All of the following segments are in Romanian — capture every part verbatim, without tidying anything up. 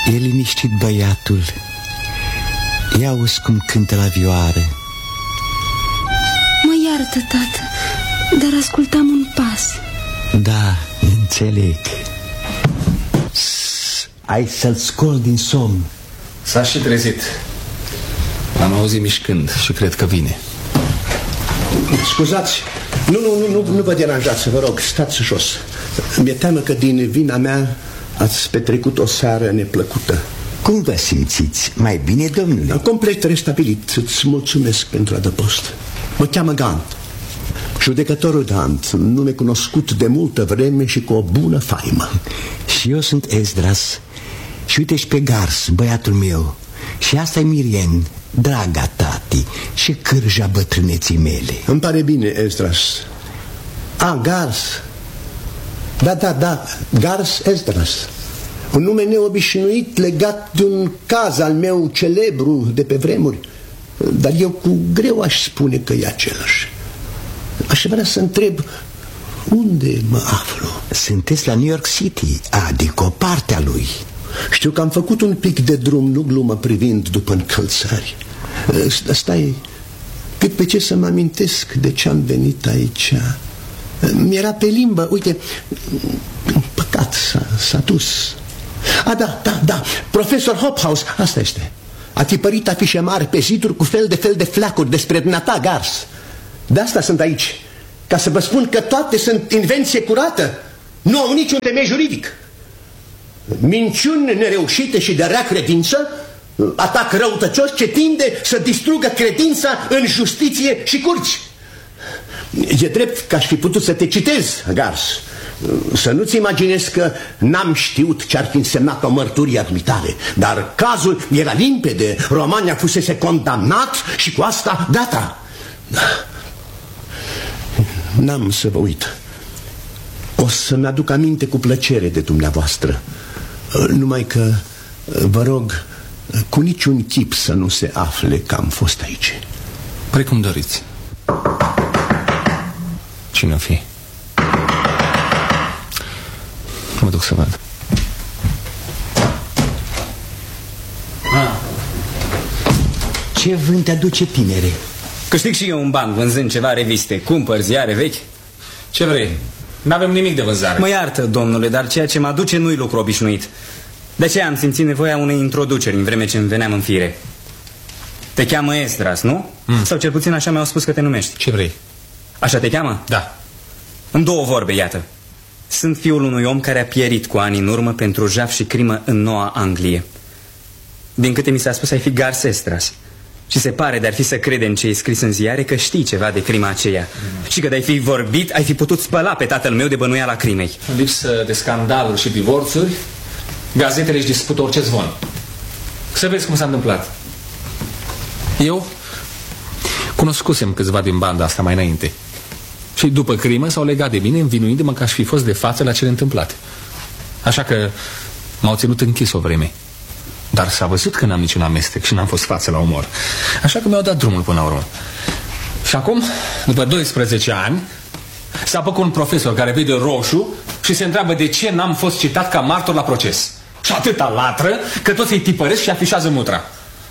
E liniștit băiatul. Ia auzi cum cântă la vioară. Mă iartă, tată, dar ascultam un pas. Da, înțeleg. Ai să-l scol din somn. S-a și trezit. L-am auzit mișcând și cred că vine. Scuzați, nu, nu, nu, nu vă deranjați, vă rog, stați jos. Mi-e teamă că din vina mea ați petrecut o seară neplăcută. Cum vă simțiți? Mai bine, domnule? Complet restabilit. Îți mulțumesc pentru adăpost. Mă cheamă Gant, judecătorul Gant, nume cunoscut de multă vreme și cu o bună faimă. Și eu sunt Esdras. Și uite-și pe Gars, băiatul meu. Și asta e Mirien, draga tati, și cârja bătrâneții mele. Îmi pare bine, Esdras. A, Gars. Da, da, da, Gars Esdras. Un nume neobișnuit legat de un caz al meu celebru de pe vremuri. Dar eu cu greu aș spune că e același. Aș vrea să întreb, unde mă aflu? Sunteți la New York City, adică o parte a lui. Știu că am făcut un pic de drum, nu glumă, privind după încălțări. Stai, cât pe ce să mă amintesc de ce am venit aici. Mi-era pe limbă, uite, păcat, s-a dus. A, da, da, da, profesor Hophouse, asta este. A tipărit afișe mari pe ziduri cu fel de fel de fleacuri despre dumneata, Gars. De asta sunt aici, ca să vă spun că toate sunt invenție curată. Nu au niciun temei juridic. Minciuni nereușite și de rea credință, atac răutăcios ce tinde să distrugă credința în justiție și curți. E drept că aș fi putut să te citez, Gars. Să nu-ți imaginezi că n-am știut ce ar fi însemnat o mărturie a dumitale. Dar cazul era limpede. Romania fusese condamnat și cu asta gata. N-am să vă uit. O să-mi aduc aminte cu plăcere de dumneavoastră. Numai că, vă rog, cu niciun chip să nu se afle că am fost aici. Precum doriți. Cine o fi? Mă duc să văd. Ah. Ce vânt te aduce, tinere? Câștig și eu un ban vânzând ceva reviste. Cumpăr ziare vechi. Ce vrei? N-avem nimic de vânzare. Mă iartă, domnule, dar ceea ce mă aduce nu-i lucru obișnuit. De aceea am simțit nevoia unei introduceri în vreme ce îmi veneam în fire. Te cheamă Esdras, nu? Mm. Sau cel puțin așa mi-au spus că te numești. Ce vrei? Așa te cheamă? Da. În două vorbe, iată. Sunt fiul unui om care a pierit cu ani în urmă pentru jaf și crimă în Noua Anglie. Din câte mi s-a spus, ai fi Gars Esdras. Și se pare de-ar fi să crede în ce e scris în ziare că știi ceva de crima aceea. Mm. Și că de-ai fi vorbit, ai fi putut spăla pe tatăl meu de bănuiala crimei. În lipsă de scandaluri și divorțuri, gazetele își dispută orice zvon. Să vezi cum s-a întâmplat. Eu cunoscusem câțiva din banda asta mai înainte. Și după crimă s-au legat de mine, învinuindu-mă că aș fi fost de față la cele întâmplate. Așa că m-au ținut închis o vreme. Dar s-a văzut că n-am niciun amestec și n-am fost față la umor. Așa că mi-au dat drumul până la urmă. Și acum, după doisprezece ani, s-a apucat un profesor care vede roșu și se întreabă de ce n-am fost citat ca martor la proces. Și atâta latră că toți îi tipăresc și afișează mutra.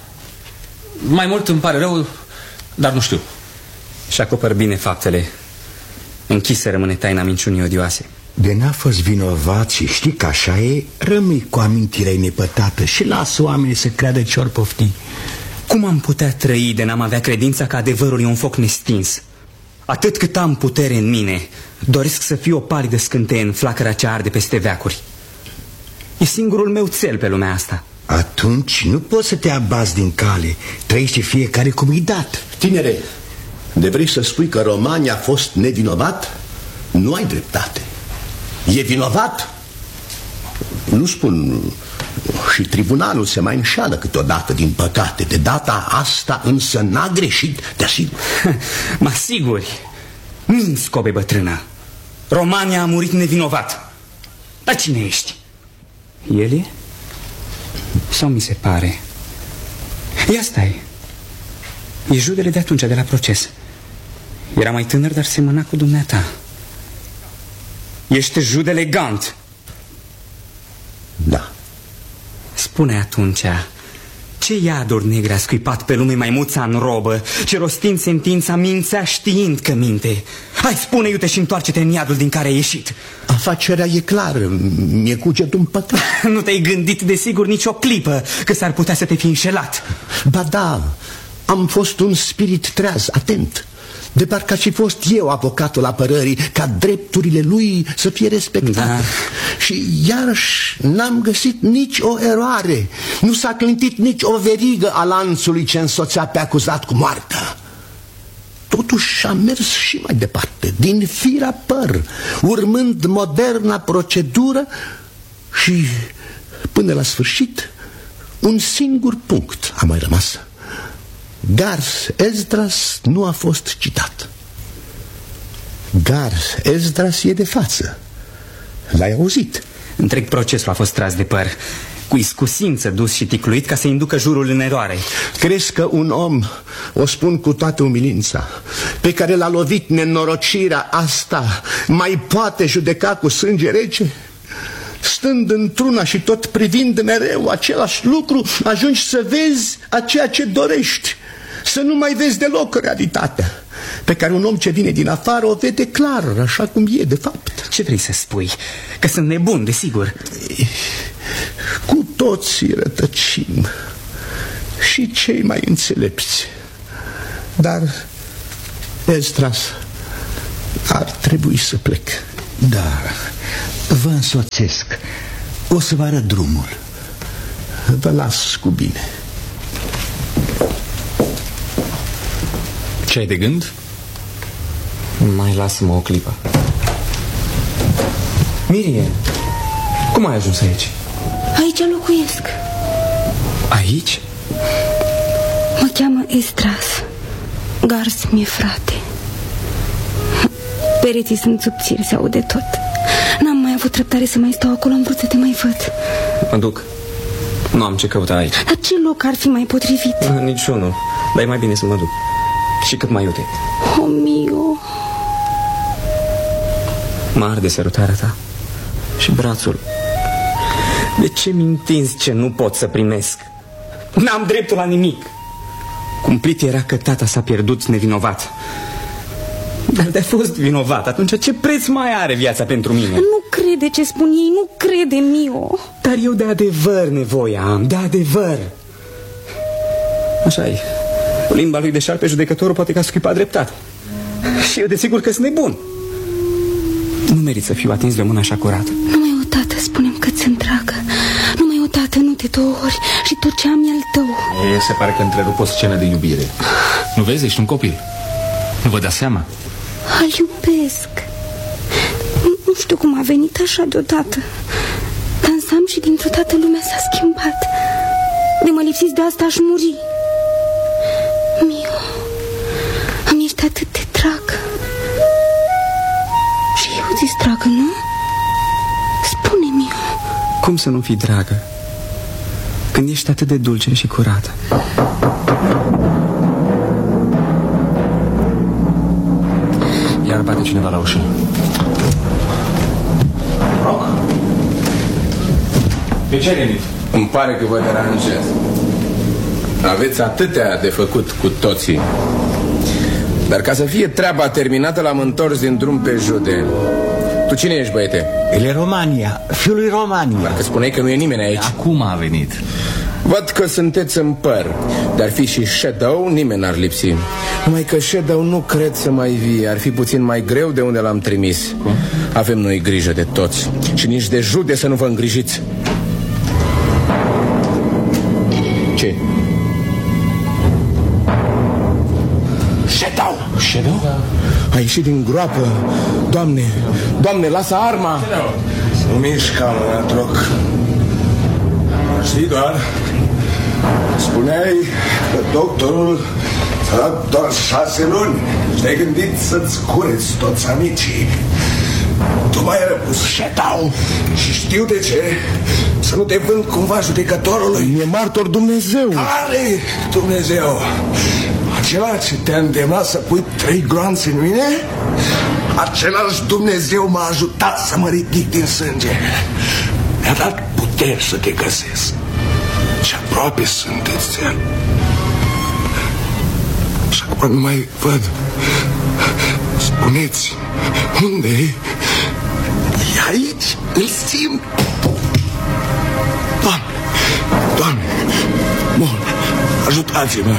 Mai mult îmi pare rău, dar nu știu. Și acopăr bine faptele. Închisă rămâne taina minciunii odioase. De n-a fost vinovat și știi că așa e, rămâi cu amintirea nepătată și lasă oamenii să creadă ce ori pofti. Cum am putea trăi de n-am avea credința că adevărul e un foc nestins? Atât cât am putere în mine, doresc să fiu o palidă scânteie în flacăra ce arde peste veacuri. E singurul meu cel pe lumea asta. Atunci nu poți să te abazi din cale. Trăiește fiecare cum i dat. Tinere, de vrei să spui că Romania a fost nevinovat? Nu ai dreptate. E vinovat? Nu spun. Și tribunalul se mai înșală câteodată, din păcate. De data asta însă n-a greșit, te asigur. Mă asiguri. Minți, scobe bătrână. Romania a murit nevinovat. Dar cine ești? El e? Sau mi se pare? Ia stai. E judele de atunci, de la proces. Era mai tânăr, dar semăna cu dumneata. Ești judele Gant. Da. spune atunci, ce iaduri negre a scuipat pe lume maimuța în robă, ce rostind sentința mințea știind că minte? Hai, spune, iute, și întoarce-te în iadul din care ai ieșit. Afacerea e clară, mi-e cugetul împăcat. Nu te-ai gândit desigur nici o clipă că s-ar putea să te fi înșelat. Ba da, am fost un spirit treaz, atent. De parcă aș fi fost eu avocatul apărării, ca drepturile lui să fie respectate. Da. Și iarăși n-am găsit nici o eroare. Nu s-a clintit nici o verigă a lanțului ce însoțea pe acuzat cu moartea. Totuși am mers și mai departe, din fira păr, urmând moderna procedură și, până la sfârșit, un singur punct a mai rămas. Gars Esdras nu a fost citat. Gars Esdras e de față. L-ai auzit? Întreg procesul a fost tras de păr, cu iscusință dus și ticluit ca să inducă jurul în eroare. Crezi că un om, o spun cu toată umilința, pe care l-a lovit nenorocirea asta, mai poate judeca cu sânge rece? Stând într-una și tot privind mereu același lucru, ajungi să vezi a ceea ce dorești, să nu mai vezi deloc realitatea, pe care un om ce vine din afară o vede clar, așa cum e de fapt. Ce vrei să spui? Că sunt nebun, desigur. Cu toții rătăcim, și cei mai înțelepți. Dar Esdras, ar trebui să plec. Da, vă însoțesc. O să vă arăt drumul. Vă las cu bine. Ce ai de gând? Mai lasă-mă o clipă. Mirie, cum ai ajuns aici? Aici locuiesc. Aici? Mă cheamă Esdras. Gars mi-e frate. Pereții sunt subțiri, se aude tot. N-am mai avut răbdare să mai stau acolo, am vrut să te mai văd. Mă duc. Nu am ce căuta aici. Dar ce loc ar fi mai potrivit? Niciunul, dar e mai bine să mă duc. Și cât mai iute. O, mio. Mă arde sărutarea ta și brațul. De ce mi întinzi ce nu pot să primesc? N-am dreptul la nimic. Cumplit era că tata s-a pierdut nevinovat. Dar de-a fost vinovat, atunci ce preț mai are viața pentru mine? Nu crede ce spun ei, nu crede, mio. Dar eu de adevăr nevoie am, de adevăr. Așa-i. Cu limba lui de șarpe, judecătorul poate că a scuipat dreptate. Și eu desigur că sunt nebun. Nu merit să fiu atins de mâna așa curată. Numai o dată spune-mi că ți-mi dragă. Numai o dată, nu de două ori. Și tot ce am e al tău. E, se pare că întrerup o scenă de iubire. Nu vezi? Ești un copil. Nu vă dați seama? Îl iubesc. Nu, nu știu cum a venit așa deodată. Dansam și dintr-o dată lumea s-a schimbat. De mă lipsiți de asta aș muri. Mio, îmi ești atât de dragă. Și eu ți-s dragă, nu? Spune-mi. Cum să nu fii dragă când ești atât de dulce și curată? Iar bate cineva la ușă. Roma? De ce ai venit? Îmi pare că vă deranjez. Aveți atâtea de făcut cu toții. Dar ca să fie treaba terminată, l-am întors din drum pe Jude. Tu cine ești, băiete? El e Romania, fiul lui Romania. Dacă spuneai că nu e nimeni aici. Acum a venit. Văd că sunteți în păr. Dar fi și Shadow, nimeni n-ar lipsi. Numai că Shadow nu cred să mai vie. Ar fi puțin mai greu de unde l-am trimis. Cum? Avem noi grijă de toți. Și nici de Jude să nu vă îngrijiți. Ce? Shadow! Shadow? A ieșit din groapă. Doamne, Doamne, lasă arma! Nu mișca, mă, troc. Știi doar, spuneai că doctorul ți-a dat doar șase luni și te-ai gândit să-ți cureți toți amicii. Tu m-ai răpus, Shadow, și știu de ce. Să nu te vând cumva judecătorului. E martor Dumnezeu. Care Dumnezeu? Acela ce te-a îndemnat să pui trei gloanțe în mine? Același Dumnezeu m-a ajutat să mă ridic din sânge. Mi-a dat puteri să te găsesc. Ce aproape sunteți de el. Și acum nu mai văd. Spuneți, unde e? E aici, îl simt. Doamne, Doamne, bun, ajutați-mă.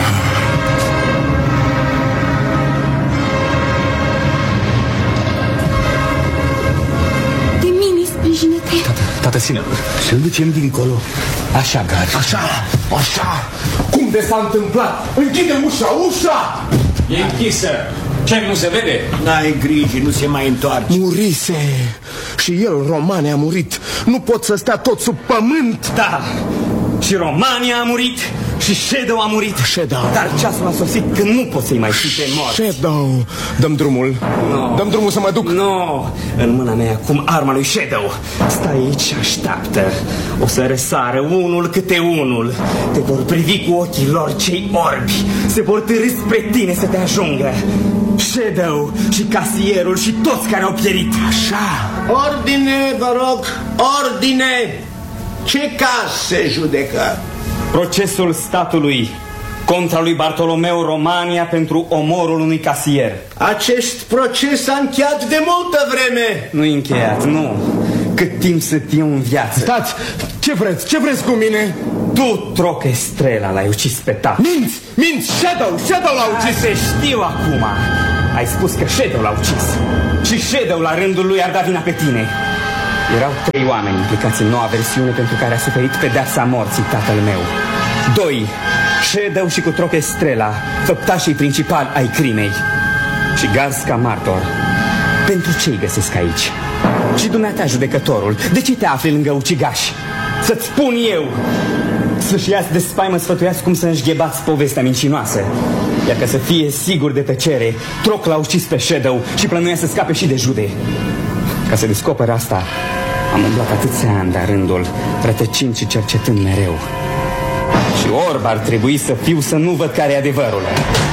De mine sprijine-te. Tată, tată, ține. Să-l ducem dincolo. Așa, Gars. Așa, așa. Cum de s-a întâmplat? Închide ușa, ușa! E închisă. Ce, nu se vede? N-ai grijă, nu se mai întoarce. Murise. Și el, Romane, a murit. Nu pot să stea tot sub pământ. Da, și Romania a murit și Shadow a murit. Shadow. Dar ceasul a sosit când nu poți să-i mai știi pe morți. Shadow. Dăm drumul. No. Dăm drumul să mă duc. Nu, no. În mâna mea acum arma lui Shadow. Stai aici și așteaptă. O să răsară unul câte unul. Te vor privi cu ochii lor cei orbi. Se vor târî spre tine să te ajungă. Shadow și casierul și toți care au pierit. Așa. Ordine, vă rog, ordine! Ce caz se judecă? Procesul statului contra lui Bartolomeu Romania pentru omorul unui casier. Acest proces a încheiat de multă vreme. Nu-i încheiat, nu. Cât timp sunt eu în viață. Stați, ce vreți? Ce vreți cu mine? Tu, Troc Estrela, l-ai ucis pe tată. Minți! Minți! Shadow! Shadow l-a ucis! Se știu acum. Ai spus că Shadow l-a ucis. Și Shadow la rândul lui ar da vina pe tine. Erau trei oameni implicați în noua versiune pentru care a suferit pedeapsa morții tatăl meu. Doi, Shadow și cu Troc Estrela, făptașii principali ai crimei. Și Gars ca martor. Pentru ce-i găsesc aici? Și dumneata, judecătorul, de ce te afli lângă ucigași? Să-ți spun eu. Să-și iați de spaimă sfătuiați cum să înșghebați povestea mincinoasă. Iar ca să fie sigur de tăcere, Troc l-a ucis pe Shadow și plănuia să scape și de jude. Ca să descoper asta, am umblat atâția ani de-a rândul, rătăcind și cercetând mereu. Și orb ar trebui să fiu să nu văd care e adevărul.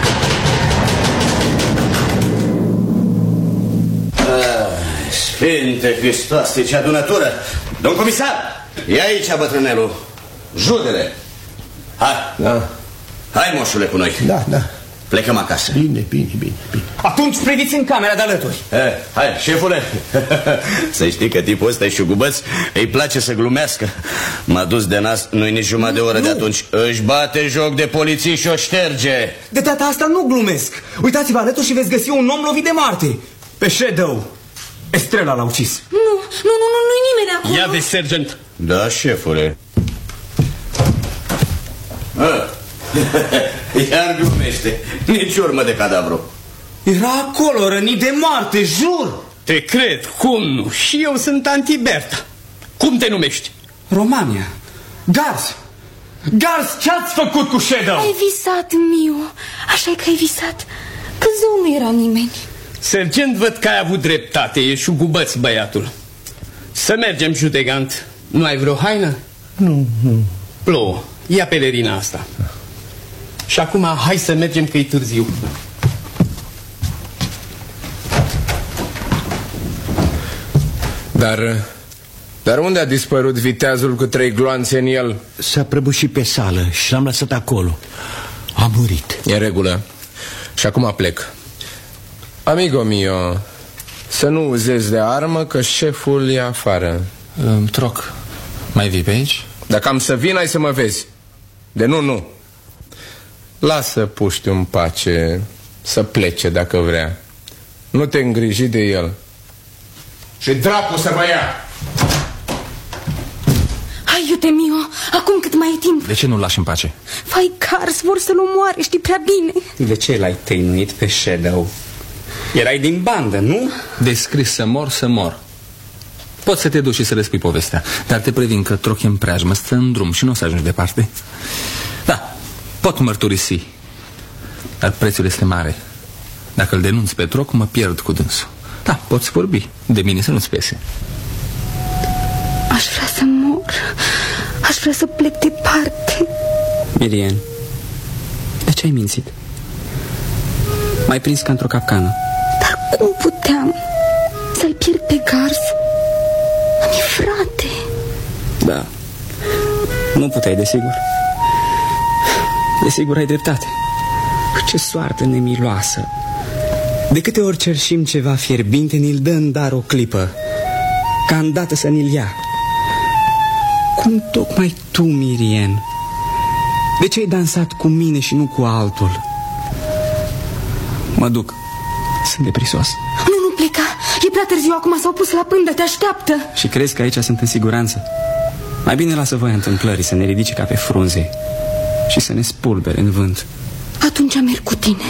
Sfinte Hristoase, ce adunătură! Domn comisar, e aici bătrânelul. Judele. Hai. Da. Hai, moșule, cu noi. Da, da. Plecăm acasă. Bine, bine, bine, bine. Atunci priviți în camera de alături. Eh, hai, șefule. Să știi că tipul ăsta e șugubăț, îi place să glumească. M-a dus de nas, nu-i nici jumătate de oră nu. De atunci. Își bate joc de poliție și o șterge. De data asta nu glumesc. Uitați-vă alături și veți găsi un om lovit de moarte. Pe Shadow. Estrela l-a ucis. Nu, nu, nu, nu, nu-i nimeni acolo. Ia de sergent. Da, șefule. Ah. Iar glumește. Nici urmă de cadavru. Era acolo, rănit de moarte, jur. Te cred, cum nu? Și eu sunt Antiberta. Cum te numești? Romania. Gars. Gars, ce-ați făcut cu Shadow? Ai visat, Miu. Așa e că ai visat. Că zău nu era nimeni. Sergent, văd că ai avut dreptate. E șugubăț băiatul. Să mergem, judecant. Nu ai vreo haină? Nu, nu. Plouă. Ia pelerina asta. Și acum hai să mergem că e târziu. Dar... Dar unde a dispărut viteazul cu trei gloanțe în el? S-a prăbușit pe sală și l-am lăsat acolo. A murit. E în regulă. Și acum plec. Amigo mio, să nu uzezi de armă, că șeful e afară. um, Troc, mai vii pe aici? Dacă am să vin, ai să mă vezi. De nu, nu. Lasă puștiu în pace. Să plece dacă vrea. Nu te îngriji de el. Și dracu să mă ia. Hai, iute, Miu, acum cât mai e timp. De ce nu-l lași în pace? Vai, Gars, vor să-l omoare, știi prea bine. De ce l-ai tăinuit pe Shadow? Erai din bandă, nu? Descris să mor, să mor. Poți să te duci și să le spui povestea, dar te previn că Troc e în preajmă, stă în drum și nu o să ajungi departe. Da, pot mărturisi, dar prețul este mare. Dacă îl denunți pe Troc, mă pierd cu dânsul. Da, poți vorbi, de mine să nu-ți pese. Aș vrea să mor. Aș vrea să plec departe. Mirian, de ce ai mințit? M-ai prins ca într-o capcană. Dar cum puteam să-l pierd pe Gars? Am e frate. Da. Nu puteai, desigur. Desigur ai dreptate. Ce soartă nemiloasă. De câte ori cerșim ceva fierbinte, ni-l dă în dar o clipă, ca îndată să ni-l ia. Cum tocmai tu, Mirien? De ce ai dansat cu mine și nu cu altul? Mă duc. Sunt deprisos. Nu, nu pleca. E prea târziu, acum s-au pus la pândă, te așteaptă. Și crezi că aici sunt în siguranță? Mai bine lasă voia întâmplării să ne ridice ca pe frunze și să ne spulbere în vânt. Atunci merg cu tine.